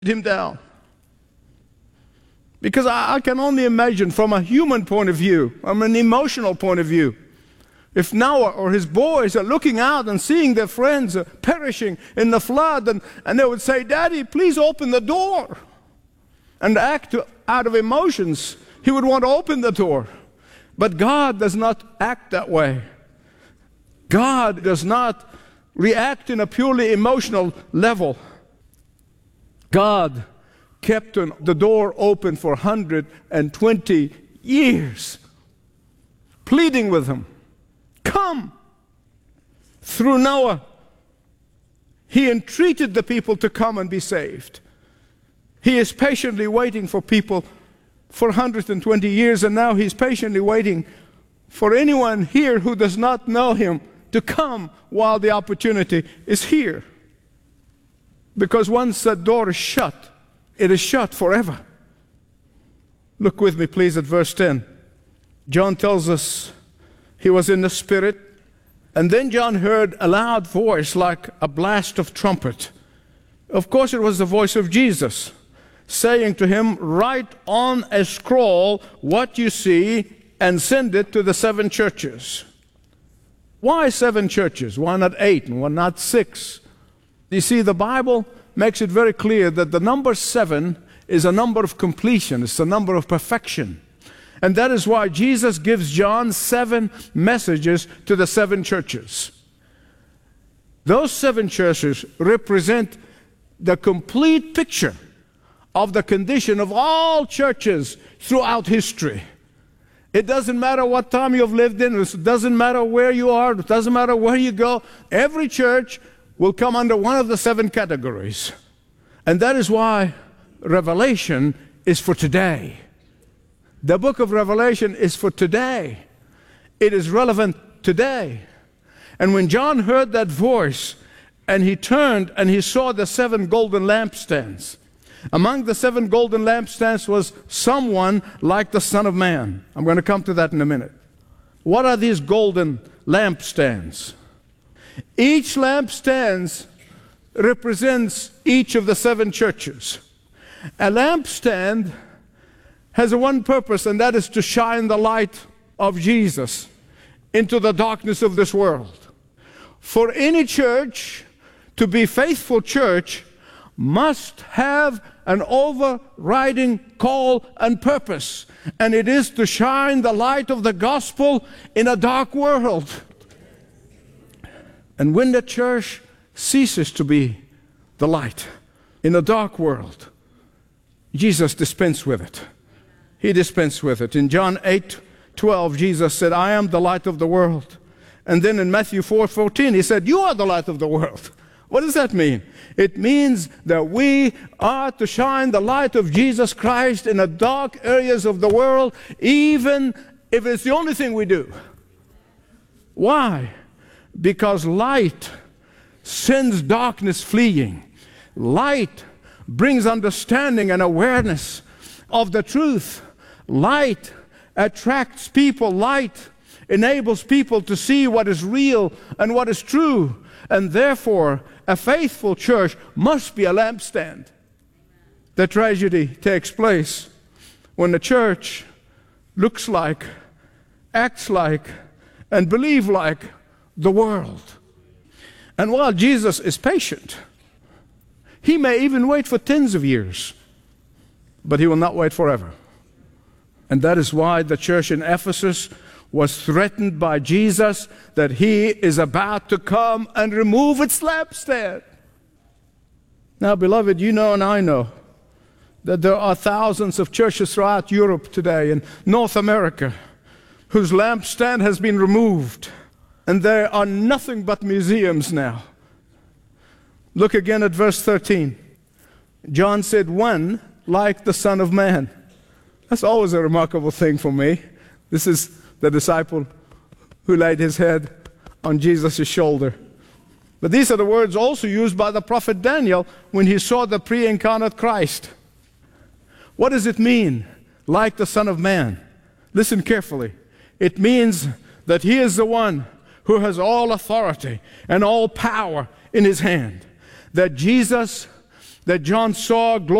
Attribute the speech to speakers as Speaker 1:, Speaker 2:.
Speaker 1: him down. Because I can only imagine from a human point of view, from an emotional point of view, if Noah or his boys are looking out and seeing their friends perishing in the flood, and they would say, "Daddy, please open the door." And act out of emotions, he would want to open the door. But God does not act that way. God does not react in a purely emotional level. God kept the door open for 120 years, pleading with him, "Come." Through Noah, he entreated the people to come and be saved. He is patiently waiting for people for 120 years, and now he's patiently waiting for anyone here who does not know him to come while the opportunity is here. Because once that door is shut, it is shut forever. Look with me, please, at verse 10. John tells us he was in the Spirit, and then John heard a loud voice like a blast of trumpet. Of course, it was the voice of Jesus, saying to him, "Write on a scroll what you see and send it to the 7 churches." Why 7 churches? Why not 8 and why not 6? You see, the Bible makes it very clear that the number 7 is a number of completion. It's a number of perfection. And that is why Jesus gives John 7 messages to the 7 churches. Those 7 churches represent the complete picture of the condition of all churches throughout history. It doesn't matter what time you've lived in. It doesn't matter where you are. It doesn't matter where you go. Every church will come under one of the 7 categories. And that is why Revelation is for today. The book of Revelation is for today. It is relevant today. And when John heard that voice, and he turned and he saw the 7 golden lampstands, among the 7 golden lampstands was someone like the Son of Man. I'm going to come to that in a minute. What are these golden lampstands? Each lampstand represents each of the 7 churches. A lampstand has one purpose, and that is to shine the light of Jesus into the darkness of this world. For any church to be faithful church must have an overriding call and purpose, and it is to shine the light of the gospel in a dark world. And when the church ceases to be the light in a dark world, Jesus dispensed with it. He dispensed with it. In John 8:12, Jesus said, "I am the light of the world." And then in Matthew 4:14, he said, "You are the light of the world." What does that mean? It means that we are to shine the light of Jesus Christ in the dark areas of the world, even if it's the only thing we do. Why? Because light sends darkness fleeing. Light brings understanding and awareness of the truth. Light attracts people. Light enables people to see what is real and what is true. And therefore, a faithful church must be a lampstand. The tragedy takes place when the church looks like, acts like, and believes like the world. And while Jesus is patient, he may even wait for tens of years, but he will not wait forever. And that is why the church in Ephesus was threatened by Jesus that he is about to come and remove its lampstand. Now, beloved, you know and I know that there are thousands of churches throughout Europe today and North America whose lampstand has been removed, and they are nothing but museums now. Look again at verse 13. John said, "One like the Son of Man." That's always a remarkable thing for me. This is the disciple who laid his head on Jesus' shoulder. But these are the words also used by the prophet Daniel when he saw the pre-incarnate Christ. What does it mean, like the Son of Man? Listen carefully. It means that he is the one who has all authority and all power in his hand. That that John saw